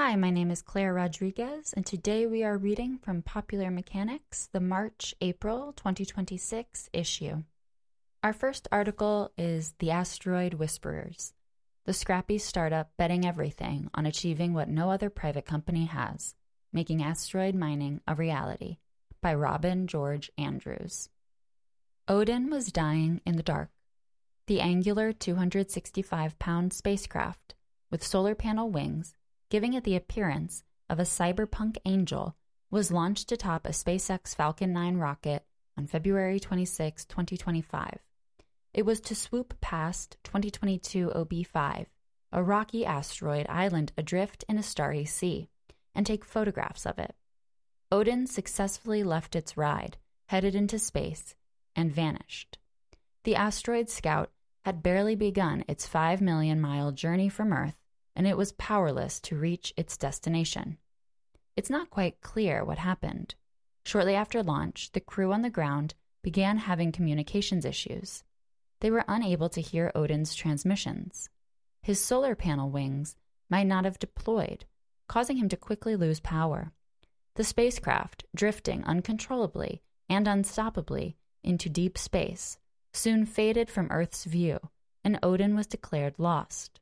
Hi, my name is Claire Rodriguez, and today we are reading from Popular Mechanics, the March-April 2026 issue. Our first article is The Asteroid Whisperers, the scrappy startup betting everything on achieving what no other private company has, making asteroid mining a reality, by Robin George Andrews. Odin was dying in the dark. The angular 265-pound spacecraft, with solar panel wings, giving it the appearance of a cyberpunk angel, was launched atop a SpaceX Falcon 9 rocket on February 26, 2025. It was to swoop past 2022 OB5, a rocky asteroid island adrift in a starry sea, and take photographs of it. Odin successfully left its ride, headed into space, and vanished. The asteroid scout had barely begun its 5 million-mile journey from Earth, and it was powerless to reach its destination. It's not quite clear what happened. Shortly after launch, the crew on the ground began having communications issues. They were unable to hear Odin's transmissions. His solar panel wings might not have deployed, causing him to quickly lose power. The spacecraft, drifting uncontrollably and unstoppably into deep space, soon faded from Earth's view, and Odin was declared lost.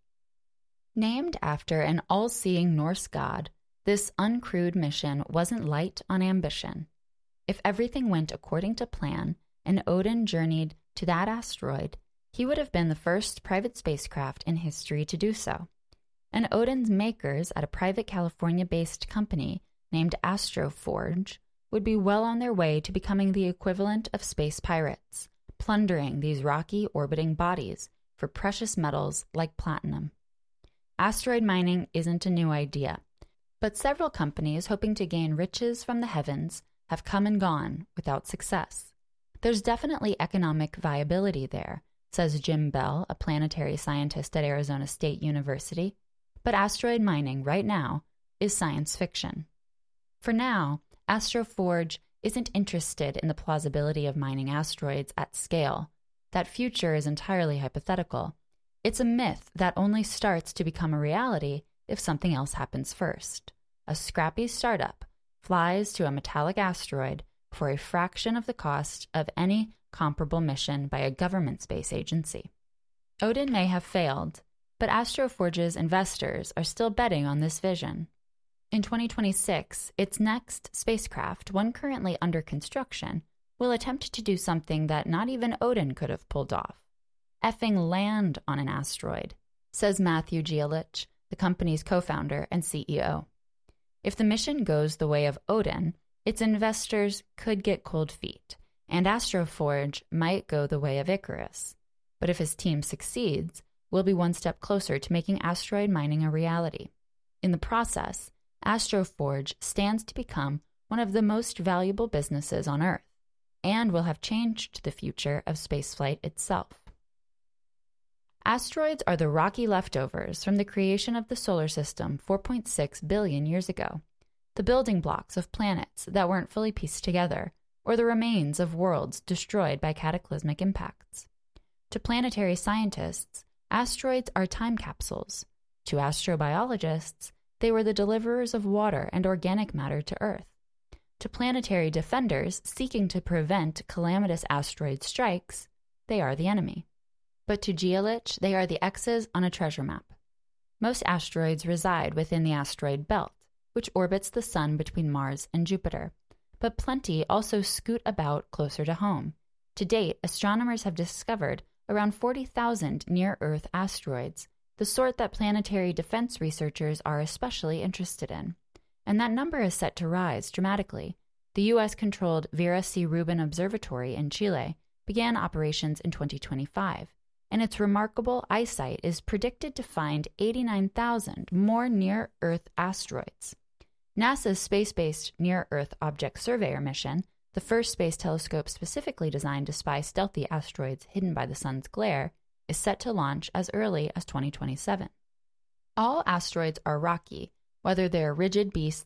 Named after an all-seeing Norse god, this uncrewed mission wasn't light on ambition. If everything went according to plan and Odin journeyed to that asteroid, he would have been the first private spacecraft in history to do so. And Odin's makers at a private California-based company named Astroforge would be well on their way to becoming the equivalent of space pirates, plundering these rocky orbiting bodies for precious metals like platinum. Asteroid mining isn't a new idea, but several companies hoping to gain riches from the heavens have come and gone without success. There's definitely economic viability there, says Jim Bell, a planetary scientist at Arizona State University, but asteroid mining right now is science fiction. For now, Astroforge isn't interested in the plausibility of mining asteroids at scale. That future is entirely hypothetical. It's a myth that only starts to become a reality if something else happens first. A scrappy startup flies to a metallic asteroid for a fraction of the cost of any comparable mission by a government space agency. Odin may have failed, but Astroforge's investors are still betting on this vision. In 2026, its next spacecraft, one currently under construction, will attempt to do something that not even Odin could have pulled off. Effing land on an asteroid, says Matthew Gielich, the company's co-founder and CEO. If the mission goes the way of Odin, its investors could get cold feet, and Astroforge might go the way of Icarus. But if his team succeeds, we'll be one step closer to making asteroid mining a reality. In the process, Astroforge stands to become one of the most valuable businesses on Earth, and will have changed the future of spaceflight itself. Asteroids are the rocky leftovers from the creation of the solar system 4.6 billion years ago, the building blocks of planets that weren't fully pieced together, or the remains of worlds destroyed by cataclysmic impacts. To planetary scientists, asteroids are time capsules. To astrobiologists, they were the deliverers of water and organic matter to Earth. To planetary defenders seeking to prevent calamitous asteroid strikes, they are the enemy. But to Gielich, they are the X's on a treasure map. Most asteroids reside within the asteroid belt, which orbits the Sun between Mars and Jupiter. But plenty also scoot about closer to home. To date, astronomers have discovered around 40,000 near-Earth asteroids, the sort that planetary defense researchers are especially interested in. And that number is set to rise dramatically. The U.S.-controlled Vera C. Rubin Observatory in Chile began operations in 2025. And its remarkable eyesight is predicted to find 89,000 more near-Earth asteroids. NASA's space-based Near-Earth Object Surveyor mission, the first space telescope specifically designed to spy stealthy asteroids hidden by the sun's glare, is set to launch as early as 2027. All asteroids are rocky, whether they're rigid beasts